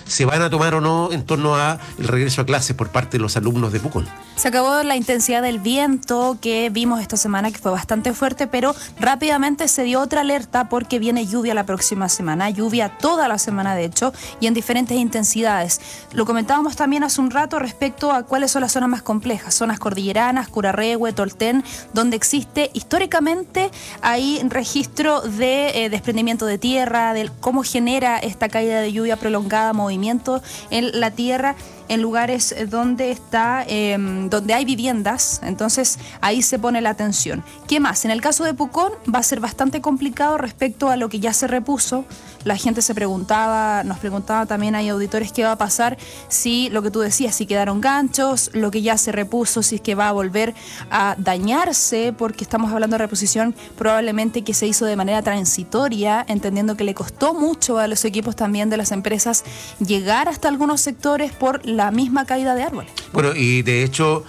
se van a tomar o no en torno a el regreso a clases por parte de los alumnos de Pucón. Se acabó la intensidad del viento que vimos esta semana, que fue bastante fuerte, pero rápidamente se dio otra alerta porque viene lluvia la próxima semana, lluvia toda la semana de hecho, y en diferentes intensidades. Lo comentábamos también hace un rato respecto a cuáles son las zonas más complejas, zonas cordilleranas, Curarrehue, Tolten, donde existe históricamente hay registro de desprendimiento de tierra, de cómo genera esta caída de lluvia prolongada, movimiento en la tierra, en lugares donde donde hay viviendas, entonces ahí se pone la atención. ¿Qué más? En el caso de Pucón va a ser bastante complicado respecto a lo que ya se repuso. La gente nos preguntaba también, hay auditores, qué va a pasar si, lo que tú decías, si quedaron ganchos, lo que ya se repuso, si es que va a volver a dañarse, porque estamos hablando de reposición probablemente que se hizo de manera transitoria, entendiendo que le costó mucho a los equipos también de las empresas llegar hasta algunos sectores por la misma caída de árboles. Bueno, y de hecho,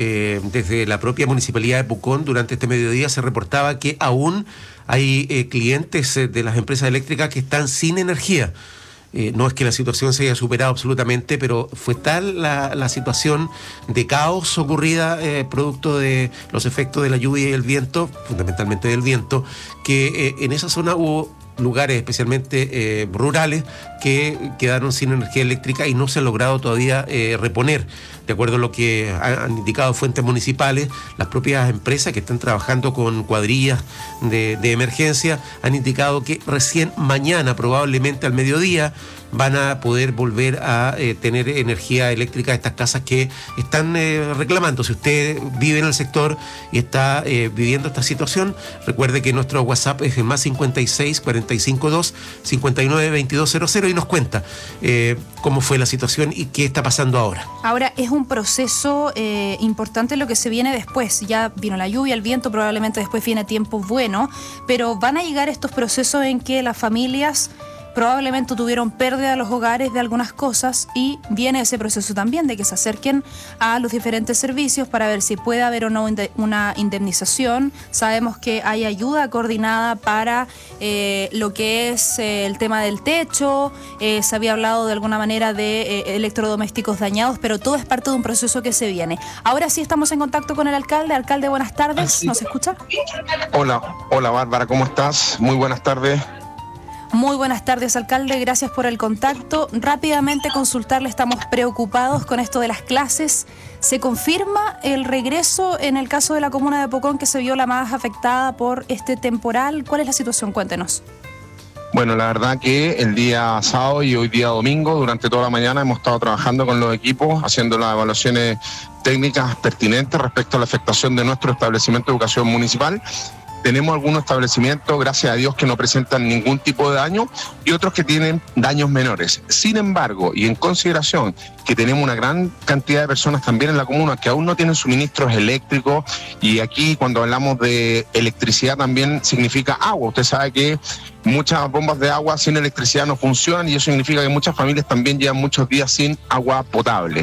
desde la propia Municipalidad de Pucón, durante este mediodía se reportaba que aún hay clientes de las empresas eléctricas que están sin energía. No es que la situación se haya superado absolutamente, pero fue tal la situación de caos ocurrida producto de los efectos de la lluvia y el viento, fundamentalmente del viento, que en esa zona hubo lugares especialmente rurales que quedaron sin energía eléctrica y no se ha logrado todavía reponer. De acuerdo a lo que han indicado fuentes municipales, las propias empresas que están trabajando con cuadrillas de emergencia han indicado que recién mañana, probablemente al mediodía, van a poder volver a tener energía eléctrica a estas casas que están reclamando. Si usted vive en el sector y está viviendo esta situación, recuerde que nuestro WhatsApp es el más 56 452 59 2200 y nos cuenta cómo fue la situación y qué está pasando ahora. Ahora es un proceso importante lo que se viene después. Ya vino la lluvia, el viento, probablemente después viene tiempo bueno, pero van a llegar estos procesos en que las familias probablemente tuvieron pérdida de los hogares de algunas cosas y viene ese proceso también de que se acerquen a los diferentes servicios para ver si puede haber o no una indemnización. Sabemos que hay ayuda coordinada para lo que es el tema del techo, se había hablado de alguna manera de electrodomésticos dañados, pero todo es parte de un proceso que se viene. Ahora sí estamos en contacto con el alcalde. Alcalde, buenas tardes, ¿nos escucha? Hola Bárbara, ¿cómo estás? Muy buenas tardes. Muy buenas tardes, alcalde, gracias por el contacto. Rápidamente consultarle, estamos preocupados con esto de las clases. ¿Se confirma el regreso en el caso de la comuna de Pucón, que se vio la más afectada por este temporal? ¿Cuál es la situación? Cuéntenos. Bueno, la verdad que el día sábado y hoy día domingo, durante toda la mañana, hemos estado trabajando con los equipos, haciendo las evaluaciones técnicas pertinentes respecto a la afectación de nuestro establecimiento de educación municipal. Tenemos algunos establecimientos, gracias a Dios, que no presentan ningún tipo de daño y otros que tienen daños menores. Sin embargo, y en consideración que tenemos una gran cantidad de personas también en la comuna que aún no tienen suministros eléctricos, y aquí cuando hablamos de electricidad también significa agua. Usted sabe que muchas bombas de agua sin electricidad no funcionan y eso significa que muchas familias también llevan muchos días sin agua potable.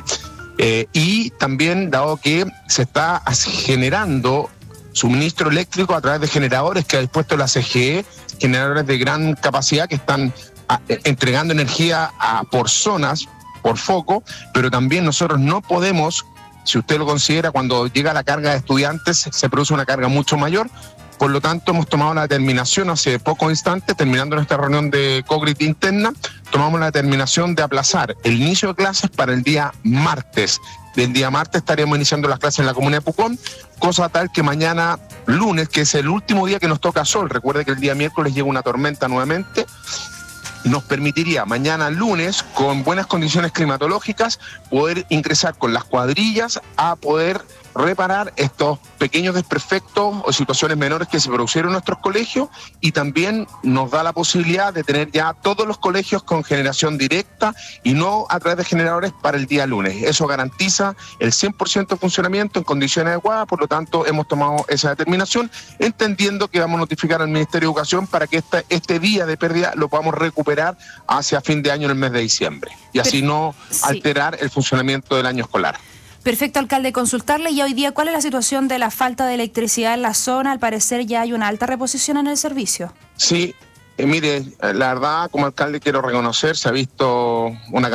Y también, dado que se está generando suministro eléctrico a través de generadores que ha dispuesto la CGE, generadores de gran capacidad que están entregando energía por zonas, por foco, pero también nosotros no podemos, si usted lo considera, cuando llega la carga de estudiantes se produce una carga mucho mayor. Por lo tanto, hemos tomado la determinación hace pocos instantes, terminando nuestra reunión de COGRIT interna, tomamos la determinación de aplazar el inicio de clases para el día martes. Del día martes estaremos iniciando las clases en la comuna de Pucón, cosa tal que mañana lunes, que es el último día que nos toca sol, recuerde que el día miércoles llega una tormenta nuevamente, nos permitiría mañana lunes, con buenas condiciones climatológicas, poder ingresar con las cuadrillas a poder reparar estos pequeños desperfectos o situaciones menores que se produjeron en nuestros colegios, y también nos da la posibilidad de tener ya todos los colegios con generación directa y no a través de generadores para el día lunes. Eso garantiza el 100% de funcionamiento en condiciones adecuadas. Por lo tanto, hemos tomado esa determinación, entendiendo que vamos a notificar al Ministerio de Educación para que este día de pérdida lo podamos recuperar hacia fin de año, en el mes de diciembre, y así no alterar el funcionamiento del año escolar. Perfecto, alcalde, consultarle. Y hoy día, ¿cuál es la situación de la falta de electricidad en la zona? Al parecer ya hay una alta reposición en el servicio. Sí, mire, la verdad, como alcalde quiero reconocer, se ha visto una